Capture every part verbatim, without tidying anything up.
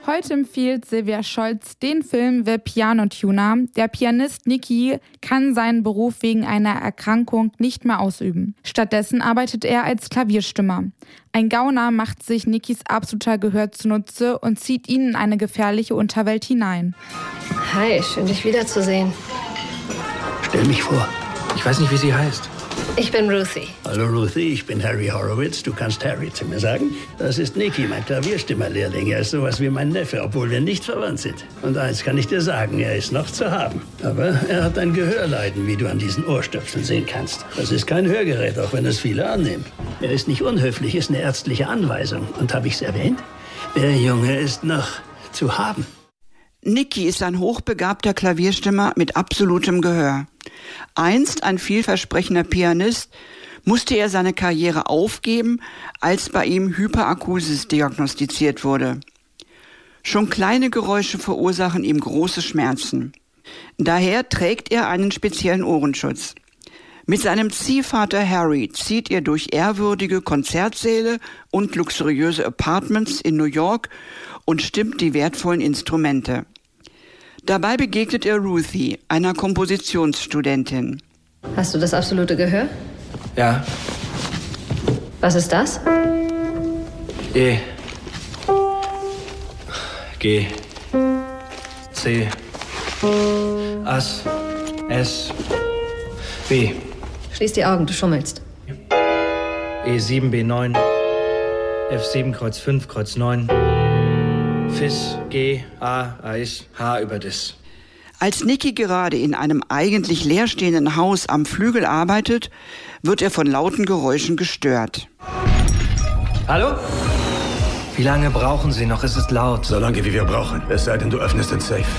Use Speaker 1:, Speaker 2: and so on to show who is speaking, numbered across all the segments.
Speaker 1: Heute empfiehlt Silvia Scholz den Film The Piano Tuner. Der Pianist Nicky kann seinen Beruf wegen einer Erkrankung nicht mehr ausüben. Stattdessen arbeitet er als Klavierstimmer. Ein Gauner macht sich Nickys absoluter Gehör zunutze und zieht ihn in eine gefährliche Unterwelt hinein.
Speaker 2: Hi, schön dich wiederzusehen.
Speaker 3: Stell mich vor. Ich weiß nicht, wie sie heißt.
Speaker 2: Ich bin Ruthie.
Speaker 3: Hallo Ruthie, ich bin Harry Horowitz. Du kannst Harry zu mir sagen. Das ist Nicky, mein Klavierstimmerlehrling. Er ist sowas wie mein Neffe, obwohl wir nicht verwandt sind. Und eins kann ich dir sagen, er ist noch zu haben. Aber er hat ein Gehörleiden, wie du an diesen Ohrstöpseln sehen kannst. Das ist kein Hörgerät, auch wenn es viele annehmen. Er ist nicht unhöflich, ist eine ärztliche Anweisung. Und habe ich es erwähnt? Der Junge ist noch zu haben.
Speaker 4: Nicky ist ein hochbegabter Klavierstimmer mit absolutem Gehör. Einst ein vielversprechender Pianist, musste er seine Karriere aufgeben, als bei ihm Hyperakusis diagnostiziert wurde. Schon kleine Geräusche verursachen ihm große Schmerzen. Daher trägt er einen speziellen Ohrenschutz. Mit seinem Ziehvater Harry zieht er durch ehrwürdige Konzertsäle und luxuriöse Apartments in New York und stimmt die wertvollen Instrumente. Dabei begegnet er Ruthie, einer Kompositionsstudentin.
Speaker 2: Hast du das absolute Gehör?
Speaker 5: Ja.
Speaker 2: Was ist das?
Speaker 5: E. G. C. As. S. B.
Speaker 2: Schließ die Augen, du schummelst.
Speaker 5: E sieben, B neun. F sieben, Kreuz fünf, Kreuz neun. Fis, G, A, Eis, H über Dis.
Speaker 4: Als Nicky gerade in einem eigentlich leerstehenden Haus am Flügel arbeitet, wird er von lauten Geräuschen gestört.
Speaker 5: Hallo? Wie lange brauchen Sie noch? Es ist laut.
Speaker 6: So lange, wie wir brauchen. Es sei denn, du öffnest den Safe.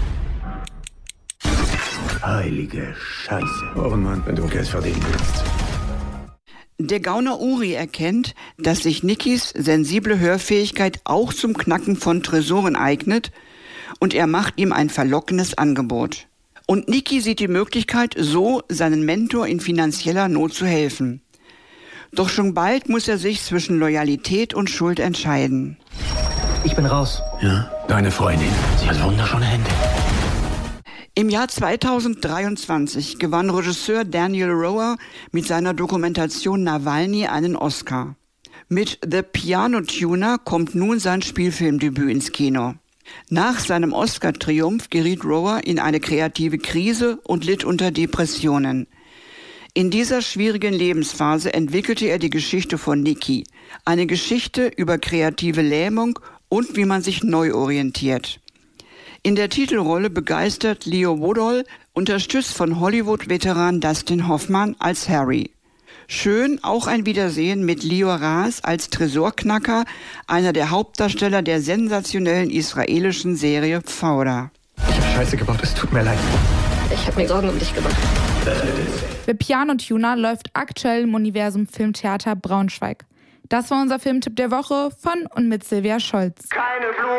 Speaker 3: Heilige Scheiße.
Speaker 6: Oh Mann, wenn du Geld verdienen willst.
Speaker 4: Der Gauner Uri erkennt, dass sich Nickys sensible Hörfähigkeit auch zum Knacken von Tresoren eignet, und er macht ihm ein verlockendes Angebot. Und Nicky sieht die Möglichkeit, so seinen Mentor in finanzieller Not zu helfen. Doch schon bald muss er sich zwischen Loyalität und Schuld entscheiden.
Speaker 5: Ich bin raus.
Speaker 3: Ja?
Speaker 6: Deine Freundin.
Speaker 3: Sie hat wunderschöne Hände.
Speaker 4: Im Jahr zweitausenddreiundzwanzig gewann Regisseur Daniel Roher mit seiner Dokumentation Nawalny einen Oscar. Mit The Piano Tuner kommt nun sein Spielfilmdebüt ins Kino. Nach seinem Oscar-Triumph geriet Roher in eine kreative Krise und litt unter Depressionen. In dieser schwierigen Lebensphase entwickelte er die Geschichte von Nicky, eine Geschichte über kreative Lähmung und wie man sich neu orientiert. In der Titelrolle begeistert Leo Woodall, unterstützt von Hollywood-Veteran Dustin Hoffman als Harry. Schön auch ein Wiedersehen mit Lior Raz als Tresorknacker, einer der Hauptdarsteller der sensationellen israelischen Serie Fauda.
Speaker 5: Ich hab Scheiße gebaut, es tut mir leid.
Speaker 2: Ich habe mir Sorgen um dich gemacht.
Speaker 1: The Piano Tuner läuft aktuell im Universum Filmtheater Braunschweig. Das war unser Filmtipp der Woche von und mit Silvia Scholz.
Speaker 7: Keine Blumen.